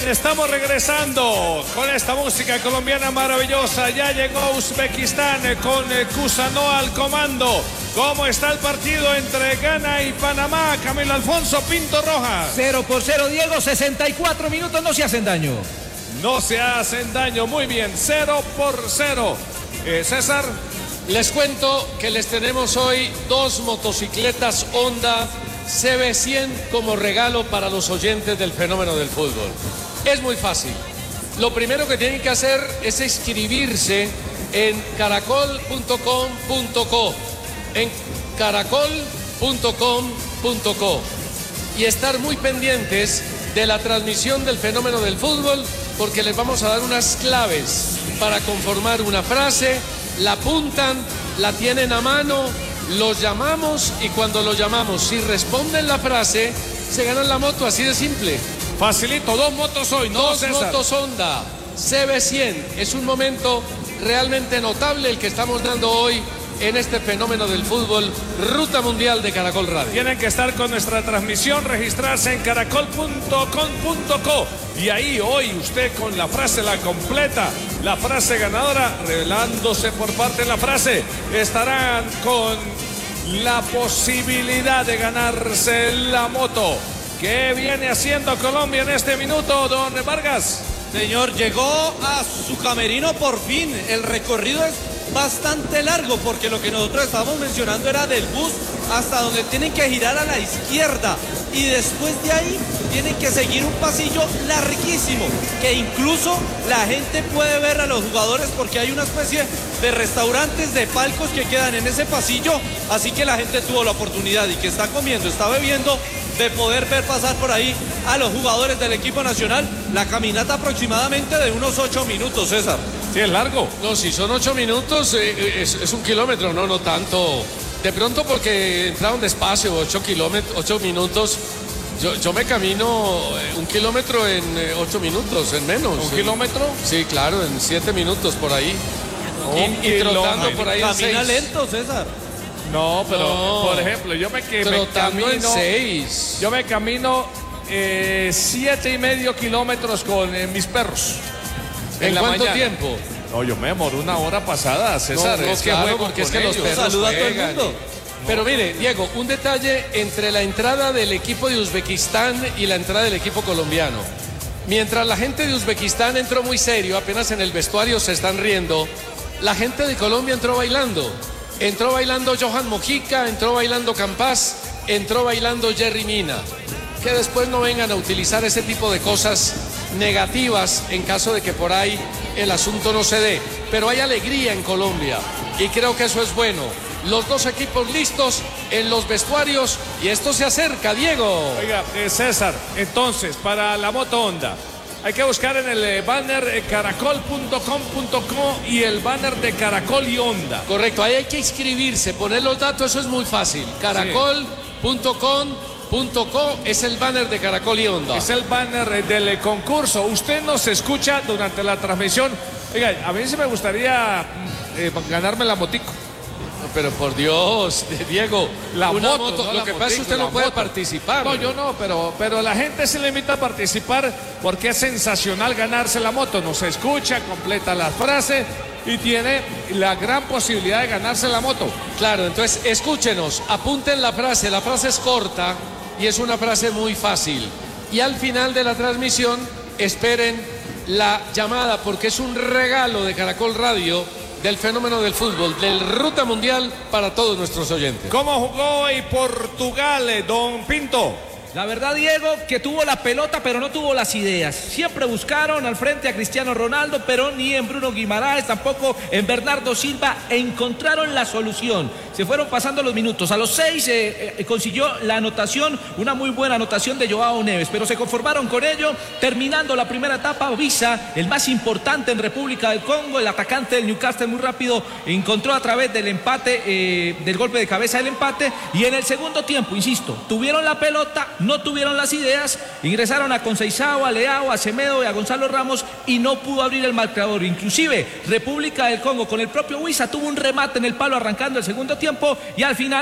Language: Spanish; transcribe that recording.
estamos regresando con esta música colombiana maravillosa. Ya llegó Uzbekistán con Kusano al comando. ¿Cómo está el partido entre Ghana y Panamá? Camilo Alfonso Pinto Rojas. 0-0, Diego, 64 minutos, no se hacen daño. No se hacen daño, muy bien, 0-0. César. Les cuento que les tenemos hoy 2 motocicletas Honda CB100 como regalo para los oyentes del fenómeno del fútbol. Es muy fácil. Lo primero que tienen que hacer es inscribirse en caracol.com.co, en caracol.com.co, y estar muy pendientes de la transmisión del fenómeno del fútbol, porque les vamos a dar unas claves para conformar una frase. La apuntan, la tienen a mano, los llamamos y cuando los llamamos, si responden la frase, se ganan la moto, así de simple. Facilito, 2 motos hoy, ¿no, Dos César? motos Honda CB100. Es un momento realmente notable el que estamos dando hoy en este fenómeno del fútbol, Ruta Mundial de Caracol Radio. Tienen que estar con nuestra transmisión, registrarse en caracol.com.co y ahí hoy usted con la frase, la completa, la frase ganadora, revelándose por parte de la frase, estarán con la posibilidad de ganarse la moto. ¿Qué viene haciendo Colombia en este minuto, don Vargas? Señor, llegó a su camerino por fin. El recorrido es bastante largo porque lo que nosotros estábamos mencionando era del bus hasta donde tienen que girar a la izquierda y después de ahí tienen que seguir un pasillo larguísimo que incluso la gente puede ver a los jugadores porque hay una especie de restaurantes, de palcos que quedan en ese pasillo, así que la gente tuvo la oportunidad y que está comiendo, está bebiendo, de poder ver pasar por ahí a los jugadores del equipo nacional. La caminata aproximadamente de unos 8 minutos, César. Sí, es largo. No, si son 8 minutos, es 1 kilómetro, no tanto. De pronto porque entraron despacio, 8 minutos. Yo me camino 1 kilómetro en 8 minutos, en menos. ¿1 kilómetro? Sí, claro, en 7 minutos por ahí. Y trotando por ahí en 6. Camina lento, César. No, pero No. por ejemplo, yo me Trotando camino en 6. Yo me camino 7,5 kilómetros con mis perros. ¿En la cuánto mañana. tiempo? No, yo me demoro 1 hora pasada, César. No, es que claro, juego porque es con que los ellos. perros Saluda a todo el juegan. mundo. Pero mire, Diego, un detalle entre la entrada del equipo de Uzbekistán y la entrada del equipo colombiano. Mientras la gente de Uzbekistán entró muy serio, apenas en el vestuario se están riendo, la gente de Colombia entró bailando. Entró bailando Johan Mojica, entró bailando Campas, entró bailando Jerry Mina. Que después no vengan a utilizar ese tipo de cosas negativas en caso de que por ahí el asunto no se dé. Pero hay alegría en Colombia y creo que eso es bueno. Los 2 equipos listos en los vestuarios y esto se acerca, Diego. Oiga, César, entonces, para la moto Honda, hay que buscar en el banner caracol.com.co y el banner de Caracol y Honda. Correcto, ahí hay que inscribirse, poner los datos, eso es muy fácil. Caracol.com.co es el banner de Caracol y Honda. Es el banner del concurso. Usted nos escucha durante la transmisión. Oiga, a mí sí me gustaría ganarme la motico. Pero por Dios, Diego, La una moto, no lo la que pasa es que motico, usted no la puede moto. participar. No, yo no, pero la gente se le invita a participar porque es sensacional ganarse la moto. Nos escucha, completa la frase y tiene la gran posibilidad de ganarse la moto. Claro, entonces escúchenos, apunten la frase es corta y es una frase muy fácil. Y al final de la transmisión esperen la llamada porque es un regalo de Caracol Radio del fenómeno del fútbol, del Ruta Mundial para todos nuestros oyentes. ¿Cómo jugó hoy Portugal, don Pinto? La verdad, Diego, que tuvo la pelota, pero no tuvo las ideas. Siempre buscaron al frente a Cristiano Ronaldo, pero ni en Bruno Guimaraes, tampoco en Bernardo Silva, encontraron la solución. Se fueron pasando los minutos. A los 6 consiguió la anotación, una muy buena anotación de Joao Neves, pero se conformaron con ello. Terminando la primera etapa, Visa, el más importante en República del Congo, el atacante del Newcastle muy rápido, encontró a través del empate, del golpe de cabeza el empate. Y en el segundo tiempo, insisto, tuvieron la pelota, no tuvieron las ideas, ingresaron a Conceição, a Leao, a Semedo y a Gonzalo Ramos y no pudo abrir el marcador. Inclusive República del Congo con el propio Visa tuvo un remate en el palo arrancando el segundo tiempo y al final